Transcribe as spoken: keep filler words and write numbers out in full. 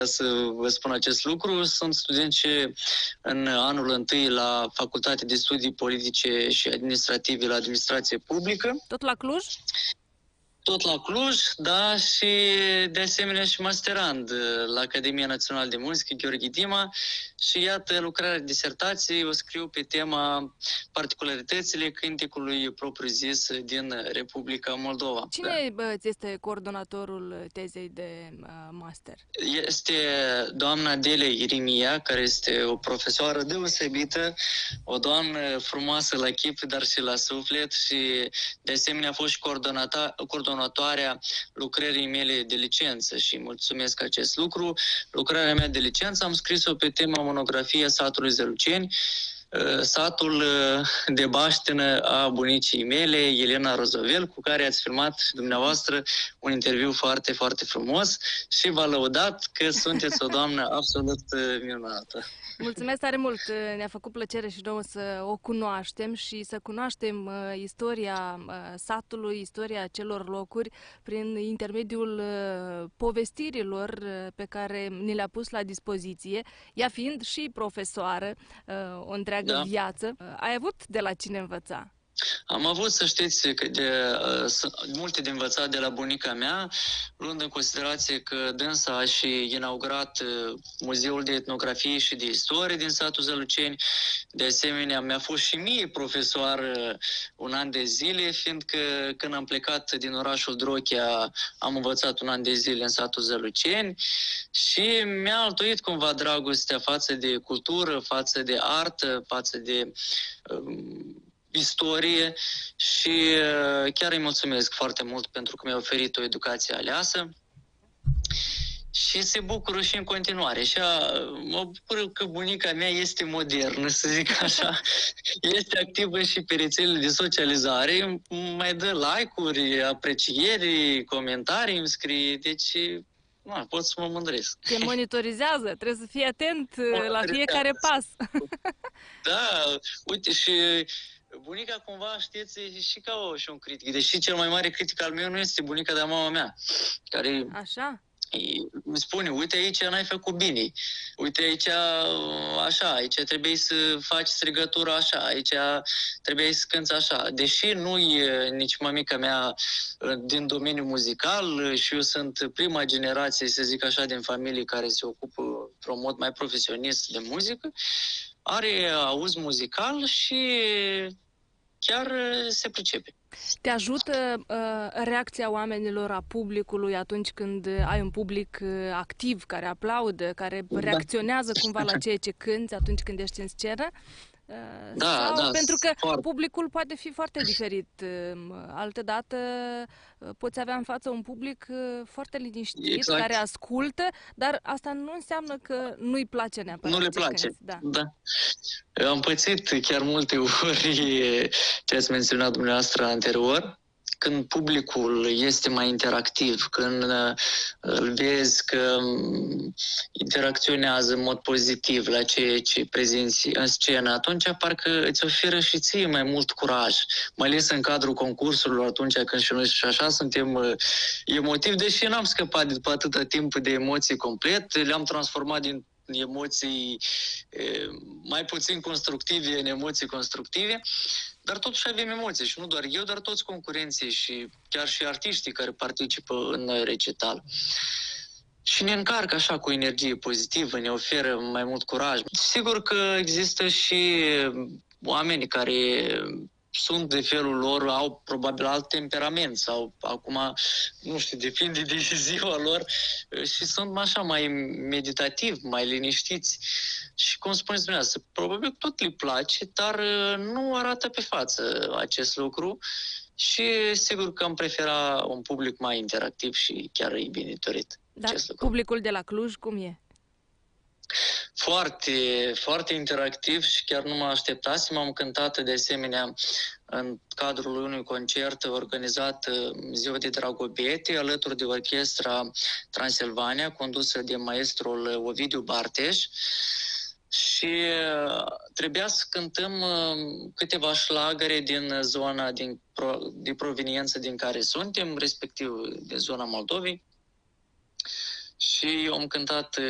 să vă spun acest lucru. Sunt student și în anul întâi la Facultatea de Studii Politice și Administrative la Administrație Publică. Tot la Cluj? Tot la Cluj, da, și de asemenea și masterand la Academia Națională de Muzică, Gheorghe Dima, și iată, lucrarea de disertație o scriu pe tema particularitățile cântecului propriu-zis din Republica Moldova. Cine da. este coordonatorul tezei de uh, master? Este doamna Delia Irimia, care este o profesoară deosebită, o doamnă frumoasă la chip, dar și la suflet, și de asemenea a fost și coordonata, coordonatoarea lucrării mele de licență și mulțumesc acest lucru. Lucrarea mea de licență am scris-o pe tema monografia satului Zăluceni, satul de baștină a bunicii mele, Elena Rozovel, cu care ați filmat și dumneavoastră un interviu foarte, foarte frumos și v-a lăudat că sunteți o doamnă absolut minunată. Mulțumesc tare mult! Ne-a făcut plăcere și nouă să o cunoaștem și să cunoaștem uh, istoria uh, satului, istoria celor locuri prin intermediul uh, povestirilor uh, pe care ni le-a pus la dispoziție, ea fiind și profesoară uh, o întreagă da. viață. Uh, ai avut de la cine învăța? Am avut, să știți, că de, uh, multe de învățat de la bunica mea, luând în considerație că dânsa a și inaugurat uh, Muzeul de Etnografie și de Istorie din satul Zăluceni. De asemenea, mi-a fost și mie profesor uh, un an de zile, fiindcă când am plecat din orașul Drochea, am învățat un an de zile în satul Zăluceni și mi-a altoit cumva dragostea față de cultură, față de artă, față de Uh, istorie și chiar îi mulțumesc foarte mult pentru că mi-a oferit o educație aleasă și se bucură și în continuare. Și a, mă bucur că bunica mea este modernă, să zic așa, este activă și pe rețelele de socializare, mai dă like-uri, aprecieri, comentarii îmi scrie, deci nu, pot să mă mândresc. Te monitorizează, trebuie să fii atent la fiecare pas. Da, uite, și bunica cumva, știți, e și ca o, și un critic. Deși cel mai mare critic al meu nu este bunica, dar mama mea, care așa îmi spune, uite aici n-ai făcut bine, uite aici așa, aici trebuie să faci strigătura așa, aici trebuie să cânți așa. Deși nu e nici mămica mea din domeniul muzical și eu sunt prima generație, să zic așa, din familie care se ocupă într-un mod mai profesionist de muzică, are auz muzical și chiar se pricepe. Te ajută uh, reacția oamenilor, a publicului, atunci când ai un public uh, activ, care aplaudă, care reacționează cumva la ceea ce cânti atunci când ești în scenă? Uh, da, sau da, pentru că foarte. publicul poate fi foarte diferit. Altădată poți avea în față un public foarte liniștit, exact. care ascultă, dar asta nu înseamnă că nu-i place neapărat. Nu le place, da. da. Eu am pățit chiar multe ori ce ați menționat dumneavoastră anterior, când publicul este mai interactiv, când îl vezi că interacționează în mod pozitiv la ceea ce prezinți în scenă, atunci parcă îți oferă și ție mai mult curaj, mai ales în cadrul concursurilor, atunci când și noi și așa suntem emotivi, deși n-am scăpat după atâta timp de emoții complet, le-am transformat din emoții mai puțin constructive în emoții constructive, dar totuși avem emoții și nu doar eu, dar toți concurenții și chiar și artiștii care participă în recital. Și ne încarcă așa cu energie pozitivă, ne oferă mai mult curaj. Sigur că există și oameni care sunt de felul lor, au probabil alt temperament sau acum, nu știu, depinde de ziua lor și sunt așa mai meditativi, mai liniștiți și cum spuneți dumneavoastră, probabil tot le place, dar nu arată pe față acest lucru și sigur că am prefera un public mai interactiv și chiar e bine dorit. Dar publicul de la Cluj cum e? Foarte, foarte interactiv și chiar nu mă așteptasem. Am cântat de asemenea în cadrul unui concert organizat Ziua de Dragobete, alături de orchestra Transilvania, condusă de maestrul Ovidiu Barteș. Și trebuia să cântăm câteva șlagăre din zona din, de proveniență din care suntem, respectiv din zona Moldovei. Și eu am cântat